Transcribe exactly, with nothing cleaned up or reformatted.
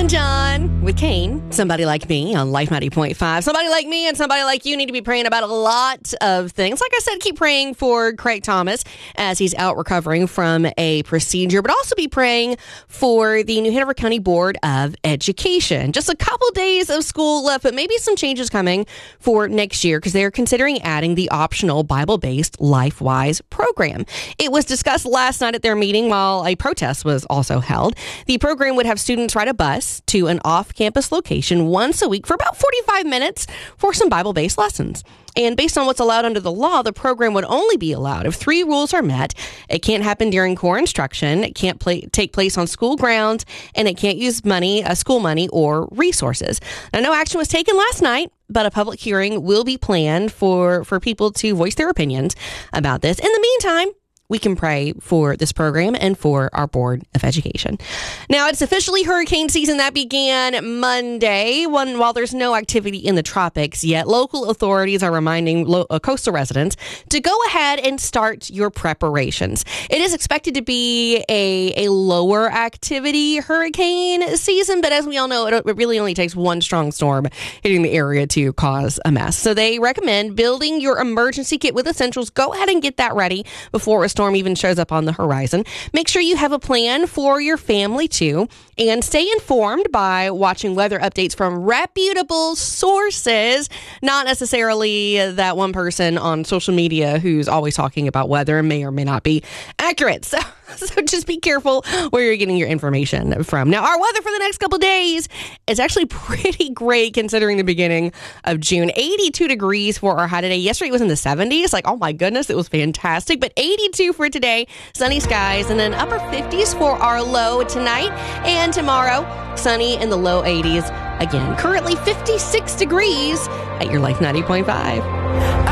and John with Kane. Somebody like me on Life ninety point five. Somebody like me and somebody like you need to be praying about a lot of things. Like I said, keep praying for Craig Thomas as he's out recovering from a procedure, but also be praying for the New Hanover County Board of Education. Just a couple days of school left, but maybe some changes coming for next year because they're considering adding the optional Bible-based LifeWise program. It was discussed last night at their meeting while a protest was also held. The program would have students ride a bus to an off-campus location once a week for about forty-five minutes for some Bible-based lessons. And based on what's allowed under the law, the program would only be allowed if three rules are met. It can't happen during core instruction, it can't play, take place on school grounds, and it can't use money, uh, school money, or resources. Now, no action was taken last night, but a public hearing will be planned for, for people to voice their opinions about this. In the meantime, we can pray for this program and for our Board of Education. Now, it's officially hurricane season that began Monday. When, while there's no activity in the tropics yet, local authorities are reminding lo- uh, coastal residents to go ahead and start your preparations. It is expected to be a, a lower activity hurricane season, but as we all know, it, it really only takes one strong storm hitting the area to cause a mess. So they recommend building your emergency kit with essentials. Go ahead and get that ready before a storm even shows up on the horizon. Make sure you have a plan for your family too, and stay informed by watching weather updates from reputable sources, not necessarily that one person on social media who's always talking about weather and may or may not be accurate. So, so just be careful where you're getting your information from. Now, our weather for the next couple days is actually pretty great considering the beginning of June. eighty-two degrees for our high today. Yesterday it was in the seventies. Like, oh my goodness, it was fantastic. But eighty-two for today, sunny skies, and then upper fifties for our low tonight and tomorrow. Sunny in the low eighties again. Currently fifty-six degrees at your Life ninety point five.